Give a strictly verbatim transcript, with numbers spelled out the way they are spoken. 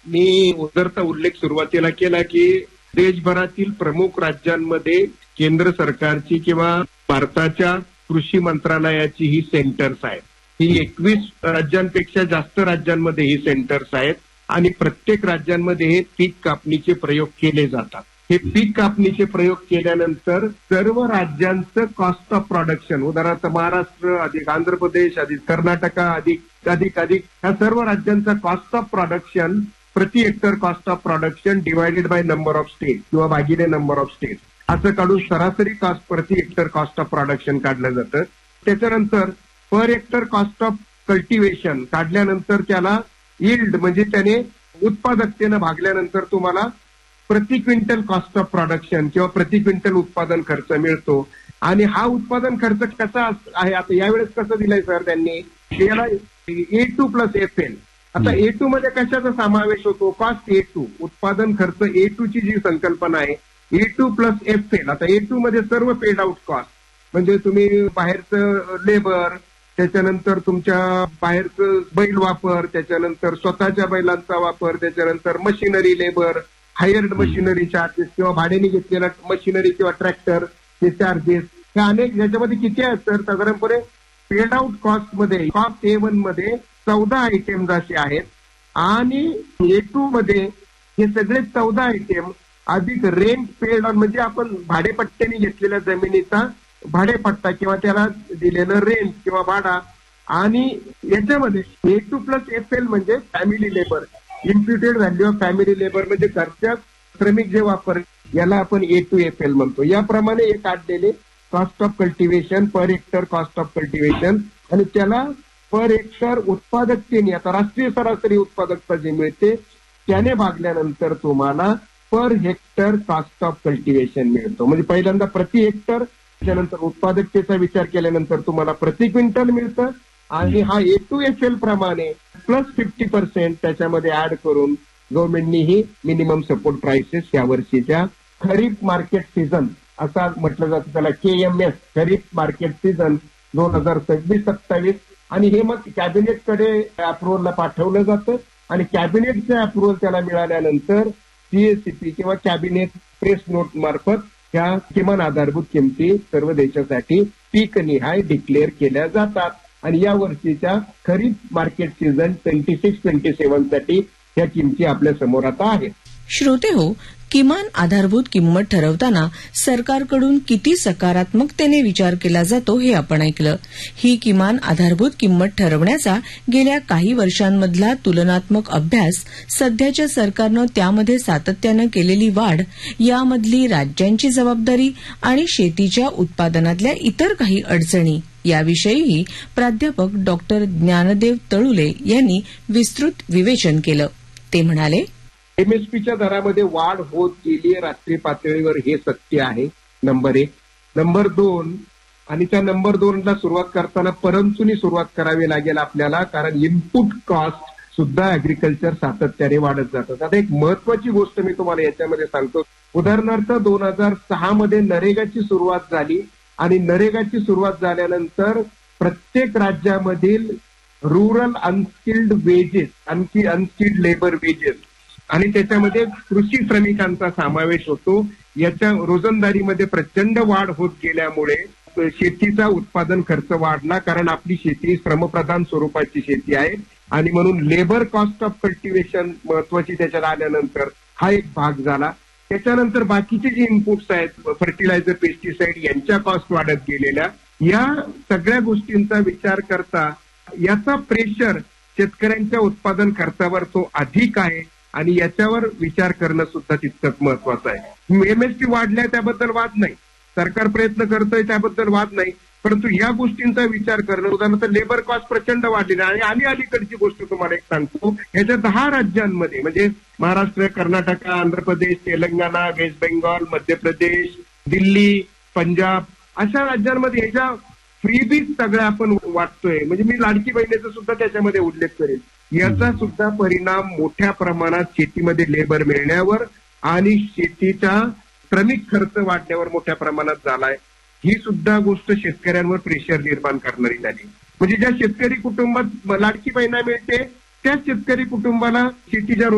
मी उदरचा उल्लेख सुरुवातीला केला की देशभरातील प्रमुख राज्यांमध्ये केंद्र सरकारची किंवा भारताच्या कृषी मंत्रालयाची ही सेंटर्स आहेत. ही एकवीस राज्यांपेक्षा जास्त राज्यांमध्ये ही सेंटर्स आहेत आणि प्रत्येक राज्यांमध्ये हे पीक कापणीचे प्रयोग केले जातात. हे पीक कापणीचे प्रयोग केल्यानंतर सर्व राज्यांचं कॉस्ट ऑफ प्रोडक्शन, उदाहरणार्थ महाराष्ट्र अधिक आंध्र प्रदेश अधिक कर्नाटका अधिक अधिक अधिक ह्या सर्व राज्यांचा कॉस्ट ऑफ प्रोडक्शन प्रति hectare cost of production divided by number of state किंवा भागिले नंबर ऑफ स्टेट असं काढून सरासरी कॉस्ट प्रति हेक्टर कॉस्ट ऑफ प्रोडक्शन काढलं जातं. त्याच्यानंतर per hectare cost of cultivation काढल्यानंतर त्याला यील्ड म्हणजे त्याने उत्पादकतेनं भागल्यानंतर तुम्हाला प्रति क्विंटल कॉस्ट ऑफ प्रोडक्शन किंवा प्रति क्विंटल उत्पादन खर्च मिळतो. आणि हा उत्पादन खर्च कसा आहे आता यावेळेस कसं दिलाय सर त्यांनी, याला ए टू प्लस एफ एल. आता ए टू मध्ये कशाचा समावेश होतो, कॉस्ट ए टू, उत्पादन खर्च ए टू ची जी संकल्पना आहे ए टू प्लस एफ एल. आता ए टू मध्ये सर्व पेड आउट कॉस्ट म्हणजे तुम्ही बाहेरचं लेबर, त्याच्यानंतर तुमच्या बाहेरचं बैल वापर, त्याच्यानंतर स्वतःच्या बैलांचा वापर, त्याच्यानंतर machinery labour, hired machinery charges किंवा भाड्याने घेतलेला मशिनरी किंवा ट्रॅक्टर हे चार्जेस, हे अनेक याच्यामध्ये किती आहेत तर साधारणपणे पेड आउट कॉस्ट मध्ये कॉस्ट ए वन मध्ये चौदा आयटेम्स असे आहेत आणि ए टू मध्ये हे सगळे चौदा आयटेम अधिक रेंट पेड ऑन म्हणजे आपण भाडेपट्ट्याने घेतलेल्या जमिनीचा भाडेपट्टा किंवा त्याला दिलेलं रेंट किंवा भाडा. आणि याच्यामध्ये ए टू प्लस एफ एल म्हणजे family labour, इम्प्युटेड value of family labour म्हणजे घरच्या श्रमिक जे वापर याला आपण ए टू एफ एल म्हणतो. याप्रमाणे हे काढलेले cost of cultivation per hectare cost of cultivation आणि त्याला पर हेक्टर उत्पादकतेने आता राष्ट्रीय सरासरी उत्पादकता जे मिळते त्याने भागल्यानंतर तुम्हाला per hectare cost of cultivation मिळतो. म्हणजे पहिल्यांदा प्रति हेक्टर, त्यानंतर उत्पादकतेचा विचार केल्यानंतर तुम्हाला प्रति क्विंटल मिळतं आणि हा ए टू एफ एल प्रमाणे प्लस फिफ्टी पर्सेंट त्याच्यामध्ये ऍड करून गव्हर्नमेंटनी ही मिनिमम सपोर्ट प्राइसेस या वर्षीच्या खरीप मार्केट सीझन असा म्हटलं जातं त्याला के एम एस खरीप मार्केट सीझन दोन हजार सव्वीस सत्तावीस आणि हे मग कॅबिनेटकडे अप्रुव्हलला पाठवलं जातं आणि कॅबिनेटचं अप्रुव्हल त्याला मिळाल्यानंतर सीएसीपी किंवा कॅबिनेट प्रेस नोट मार्फत ह्या किमान आधारभूत किमती सर्व देशासाठी पीक निहाय डिक्लेअर केल्या जातात. आणि या वर्षीच्या खरीप market season twenty six twenty seven साठी ह्या किमती आपल्या समोर आता आहेत. श्रोते हो, किमान आधारभूत किंमत ठरवताना सरकारकडून किती सकारात्मकतेने विचार केला जातो हे आपण ऐकलं. ही किमान आधारभूत किंमत ठरवण्याचा गेल्या काही वर्षांमधला तुलनात्मक अभ्यास, सध्याच्या सरकारनं त्यामध्ये सातत्यानं केलेली वाढ, यामधली राज्यांची जबाबदारी आणि शेतीच्या उत्पादनातल्या इतर काही अडचणी याविषयीही प्राध्यापक डॉक्टर ज्ञानदेव तळुले यांनी विस्तृत विवेचन केलं. ते म्हणाले, एमएसपीच्या दरामध्ये वाढ होत गेली आहे राष्ट्रीय पातळीवर, हे सत्य आहे नंबर एक. नंबर दोन, आणि त्या नंबर दोनला सुरुवात करताना परंतुनी सुरुवात करावी लागेल आपल्याला, कारण इनपुट कॉस्ट सुद्धा अॅग्रिकल्चर सातत्याने वाढत जातात. आता एक महत्वाची गोष्ट मी तुम्हाला याच्यामध्ये सांगतो. उदाहरणार्थ दोन हजार सहा मध्ये नरेगाची सुरुवात झाली आणि नरेगाची सुरुवात झाल्यानंतर प्रत्येक राज्यामधील रुरल अनस्किल्ड वेजेस, आणखी अनस्किल्ड लेबर वेजेस आणि त्याच्यामध्ये कृषी श्रमिकांचा समावेश होतो. याच्या रोजंदारीमध्ये प्रचंड वाढ होत गेल्यामुळे शेतीचा उत्पादन खर्च वाढला, कारण आपली शेती श्रमप्रधान स्वरूपाची शेती आहे आणि म्हणून लेबर कॉस्ट ऑफ कल्टिव्हेशन महत्वाची त्याच्यात आल्यानंतर हा एक भाग झाला. त्याच्यानंतर बाकीचे जे इनपुट्स आहेत, फर्टिलायझर, पेस्टिसाइड यांच्या कॉस्ट वाढत गेलेल्या, या सगळ्या गोष्टींचा विचार करता याचा प्रेशर शेतकऱ्यांच्या उत्पादन खर्चावर तो अधिक आहे आणि याच्यावर विचार करणं सुद्धा तितकंच महत्वाचं आहे. एमएसपी वाढल्या त्याबद्दल वाद नाही, सरकार प्रयत्न करतोय त्याबद्दल वाद नाही, परंतु या गोष्टींचा विचार करणं, उदाहरणार्थ लेबर कॉस्ट प्रचंड वाढलेली आणि आणि अलीकडची गोष्ट तुम्हाला एक सांगतो, याच्या दहा राज्यांमध्ये म्हणजे महाराष्ट्र, कर्नाटक, आंध्र प्रदेश, तेलंगणा, वेस्ट बेंगॉल, मध्य प्रदेश, दिल्ली, पंजाब अशा राज्यांमध्ये याच्या फ्रीबीज सगळ्या आपण वाटतोय. म्हणजे मी लाडकी बहिणीचा सुद्धा त्याच्यामध्ये उल्लेख करेन. याचा सुद्धा परिणाम मोठ्या प्रमाणात शेतीमध्ये लेबर मिळण्यावर आणि शेतीचा श्रमिक खर्च वाढण्यावर मोठ्या प्रमाणात झालाय. ही सुद्धा गोष्ट शेतकऱ्यांवर प्रेशर निर्माण करणारी झाली. म्हणजे ज्या शेतकरी कुटुंबात लाडकी बहिणा मिळते त्याच शेतकरी कुटुंबाला शेतीच्या